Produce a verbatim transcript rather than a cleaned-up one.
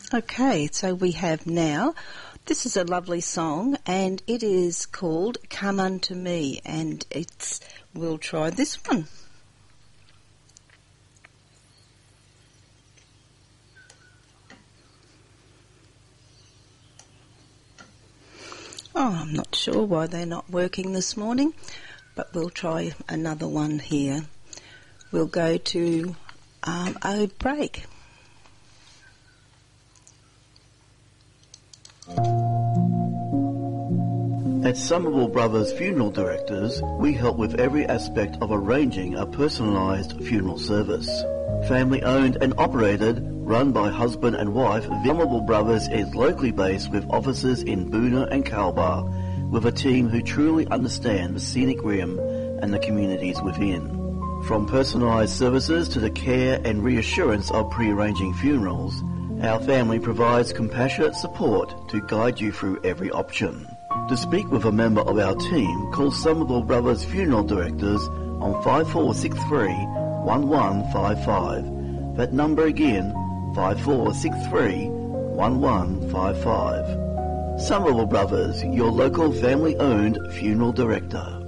Okay, so we have now, this is a lovely song and it is called Come Unto Me, and it's, we'll try this one. Oh, I'm not sure why they're not working this morning, but we'll try another one here. We'll go to um, O Break. At Somerville Brothers Funeral Directors, we help with every aspect of arranging a personalised funeral service. Family owned and operated, run by husband and wife, Somerville Brothers is locally based with offices in Boonah and Calbar, with a team who truly understand the scenic rim and the communities within. From personalised services to the care and reassurance of pre-arranging funerals, our family provides compassionate support to guide you through every option. To speak with a member of our team, call Somerville Brothers Funeral Directors on five four six three, one one five five. That number again, five four six three, one one five five. Somerville Brothers, your local family-owned funeral director.